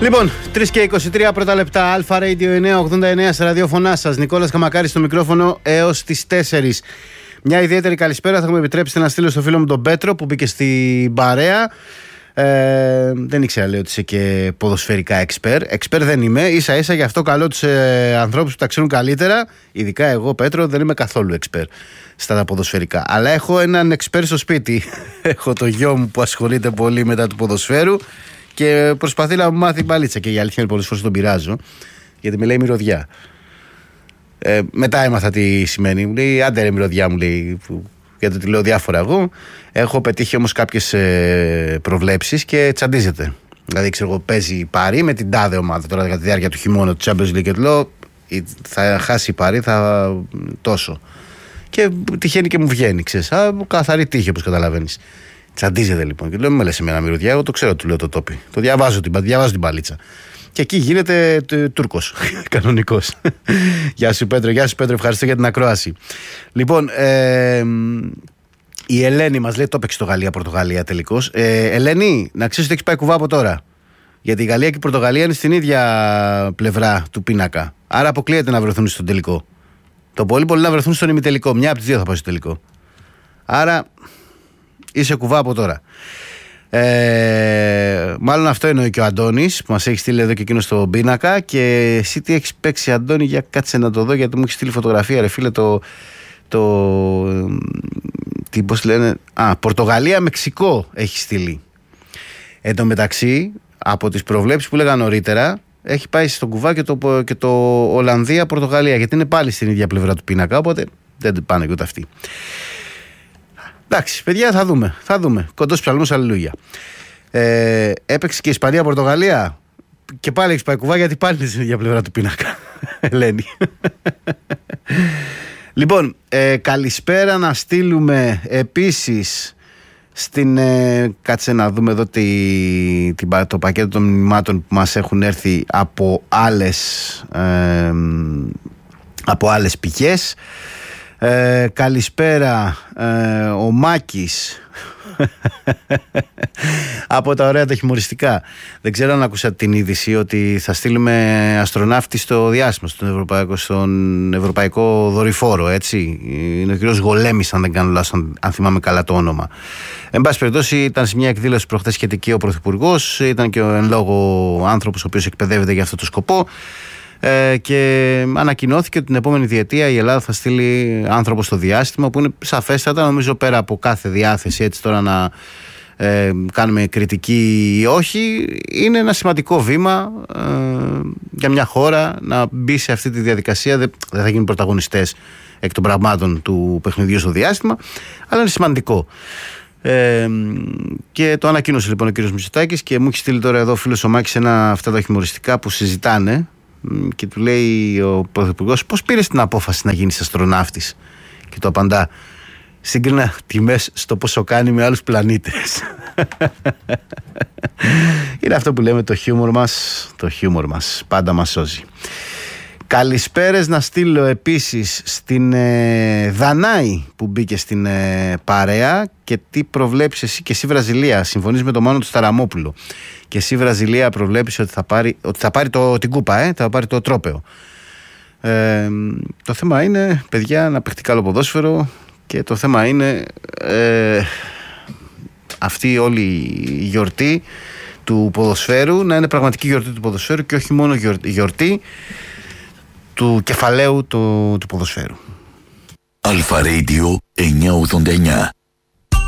Λοιπόν, 3 και 23 πρώτα λεπτά. Αλφα Radio 989 στα ραδιόφωνά σας. Νικόλας Καμακάρης στο μικρόφωνο έως τις 4. Μια ιδιαίτερη καλησπέρα θα μου επιτρέψετε να στείλω στο φίλο μου τον Πέτρο που μπήκε στην παρέα. Δεν ήξερα, λέει, ότι είσαι και ποδοσφαιρικά εξπέρ. Εξπέρ δεν είμαι. Ίσα ίσα γι' αυτό καλώ τους ανθρώπους που τα ξέρουν καλύτερα. Ειδικά εγώ, Πέτρο, δεν είμαι καθόλου εξπέρ στα ποδοσφαιρικά. Αλλά έχω έναν εξπέρ στο σπίτι. Έχω το γιο μου που ασχολείται πολύ μετά του ποδοσφαίρου και προσπαθεί να μου μάθει μπαλίτσα. Και η αλήθεια είναι πολλές φορές τον πειράζω, γιατί με λέει μυρωδιά. Μετά έμαθα τι σημαίνει. Μου λέει άντε ρε μυρωδιά, μου λέει, γιατί τη λέω διάφορα εγώ. Έχω πετύχει όμως κάποιες προβλέψεις και τσαντίζεται. Δηλαδή, ξέρω εγώ, παίζει Παρί με την τάδε ομάδα τώρα κατά τη διάρκεια του χειμώνα του Champions League και του λέω θα χάσει η Παρί, θα τόσο. Και τυχαίνει και μου βγαίνει, ξέρεις. Καθαρή τύχη, όπως καταλαβαίνεις. Τσαντίζεται λοιπόν. Και λέω μην με λες εμένα μυρωδιά, εγώ το ξέρω, του λέω το τόπι. Το διαβάζω την παλίτσα. Και εκεί γίνεται Τούρκος, κανονικός. Γεια σου Πέτρο, ευχαριστώ για την ακρόαση. Λοιπόν, η Ελένη μας λέει, το έπαιξε το Γαλλία-Πορτογαλία τελικώς. Ελένη, να ξέρεις ότι έχεις πάει κουβά από τώρα. Γιατί η Γαλλία και η Πορτογαλία είναι στην ίδια πλευρά του πίνακα. Άρα αποκλείεται να βρεθούν στον τελικό. Το πολύ να βρεθούν στον ημιτελικό. Μια από τις δύο θα πάει στο τελικό. Άρα είσαι κουβά από τώρα. Μάλλον αυτό εννοεί και ο Αντώνης που μας έχει στείλει εδώ και εκείνο στο πίνακα. Και εσύ τι έχεις παίξει, Αντώνη, για κάτσε να το δω, γιατί μου έχει στείλει φωτογραφία, ρε φίλε, πώς λένε, Πορτογαλία-Μεξικό έχει στείλει. Εν τω μεταξύ, από τις προβλέψεις που λέγα νωρίτερα, έχει πάει στον κουβά και το Ολλανδία-Πορτογαλία, γιατί είναι πάλι στην ίδια πλευρά του πίνακα, οπότε δεν πάνε και ούτε αυτοί. Εντάξει, παιδιά, θα δούμε. Κοντός ψαλμός, αλληλούια. Έπαιξε και Ισπανία-Πορτογαλία και πάλι έχεις πάει κουβά, γιατί πάλι είναι στην ίδια πλευρά του πίνακα. Ελένη. Λοιπόν, καλησπέρα να στείλουμε επίσης στην... κάτσε να δούμε εδώ το πακέτο των μηνυμάτων που μας έχουν έρθει από άλλες πηγές. Καλησπέρα ο Μάκης από τα ωραία τα χιουμοριστικά. Δεν ξέρω αν ακούσατε την είδηση ότι θα στείλουμε αστροναύτη στο διάστημα, στον Ευρωπαϊκό Δορυφόρο, έτσι. Είναι ο κ. Γολέμης, αν δεν κάνω λάθος, αν θυμάμαι καλά το όνομα. Εν πάση περιπτώσει, ήταν σε μια εκδήλωση προχθές σχετική ο Πρωθυπουργός, ήταν και ο εν λόγω άνθρωπος ο οποίος εκπαιδεύεται για αυτό το σκοπό. Και ανακοινώθηκε ότι την επόμενη διετία η Ελλάδα θα στείλει άνθρωπο στο διάστημα, που είναι σαφέστατα, νομίζω, πέρα από κάθε διάθεση έτσι τώρα να κάνουμε κριτική ή όχι, είναι ένα σημαντικό βήμα για μια χώρα να μπει σε αυτή τη διαδικασία. Δεν θα γίνουν πρωταγωνιστές εκ των πραγμάτων του παιχνιδιού στο διάστημα, αλλά είναι σημαντικό. Και το ανακοίνωσε λοιπόν ο κ. Μητσοτάκης και μου έχει στείλει τώρα εδώ ο φίλος ο Μάκης αυτά τα χιουμοριστικά που συζητάνε. Και του λέει ο Πρωθυπουργός, πώς πήρες την απόφαση να γίνεις αστροναύτης? Και το απαντά, σύγκρινα τιμές στο πόσο κάνει με άλλους πλανήτες. Είναι αυτό που λέμε, το χιούμορ μας πάντα μας σώζει. Καλησπέρες να στείλω επίσης στην Δανάη που μπήκε στην παρέα. Και τι προβλέψεις εσύ και εσύ, Βραζιλία? Συμφωνείς με τον Μάνο του Σταραμόπουλο? Και εσύ, Βραζιλία, προβλέψεις ότι θα πάρει την κούπα, θα πάρει το τρόπαιο. Το θέμα είναι, παιδιά, να παιχτεί καλό ποδόσφαιρο. Και το θέμα είναι αυτή όλη η γιορτή του ποδοσφαίρου να είναι πραγματική γιορτή του ποδοσφαίρου και όχι μόνο γιορτή του κεφαλαίου του ποδοσφαίρου. Αλφα Radio 989.